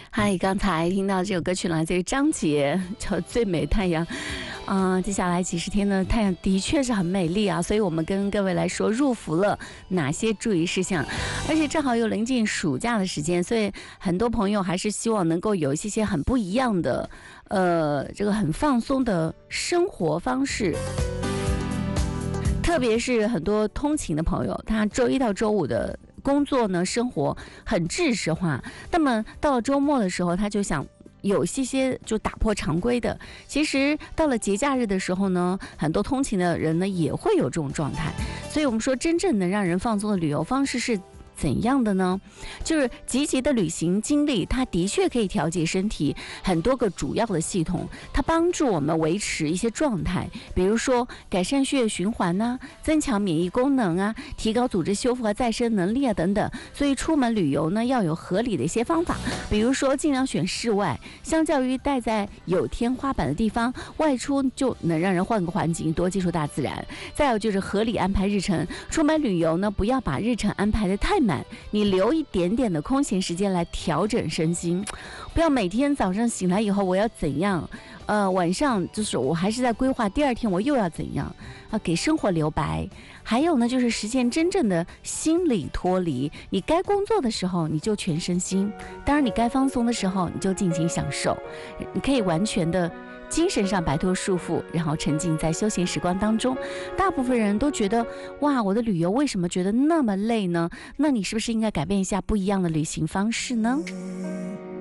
嗨，刚才听到这首歌曲来自于张杰，叫《最美太阳》。接下来几十天呢，太阳的确是很美丽啊，所以我们跟各位来说入伏了哪些注意事项，而且正好又临近暑假的时间，所以很多朋友还是希望能够有一些很不一样的，这个很放松的生活方式。特别是很多通勤的朋友，他周一到周五的工作呢，生活很制式化，那么到了周末的时候，他就想有些就打破常规的。其实到了节假日的时候呢，很多通勤的人呢也会有这种状态。所以我们说，真正能让人放松的旅游方式是怎样的呢？就是积极的旅行经历，它的确可以调节身体很多个主要的系统，它帮助我们维持一些状态，比如说改善血液循环啊，增强免疫功能啊，提高组织修复和再生能力啊等等。所以出门旅游呢，要有合理的一些方法，比如说尽量选室外，相较于待在有天花板的地方，外出就能让人换个环境，多接触大自然。再有就是合理安排日程，出门旅游呢，不要把日程安排得太满，你留一点点的空闲时间来调整身心，不要每天早上醒来以后我要怎样，晚上就是我还是在规划第二天我又要怎样啊，给生活留白。还有呢，就是实现真正的心理脱离，你该工作的时候你就全身心，当然你该放松的时候你就尽情享受，你可以完全的精神上摆脱束缚，然后沉浸在休闲时光当中。大部分人都觉得，哇，我的旅游为什么觉得那么累呢？那你是不是应该改变一下不一样的旅行方式呢？